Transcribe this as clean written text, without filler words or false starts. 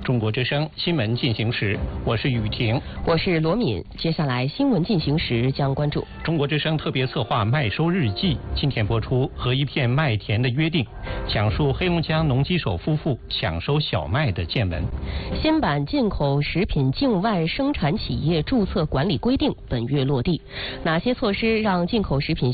中国之声新闻进行时，我是雨婷， 我是罗敏。接下来新闻进行时将关注中国之声特别策划《麦收日记》，今天播出《和一片麦田的约定》，讲述黑龙江农机手夫妇抢收小麦的见闻。 新版进口食品境外生产企业注册管理规定本月落地，哪些措施让进口食品